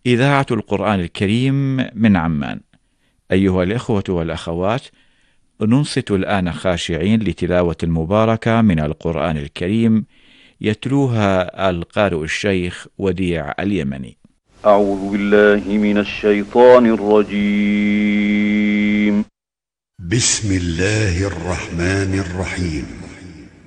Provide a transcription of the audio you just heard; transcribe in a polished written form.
إذاعة القرآن الكريم من عمان. أيها الإخوة والأخوات، ننصت الآن خاشعين لتلاوة المباركة من القرآن الكريم، يتلوها القارئ الشيخ وديع اليمني. أعوذ بالله من الشيطان الرجيم. بسم الله الرحمن الرحيم.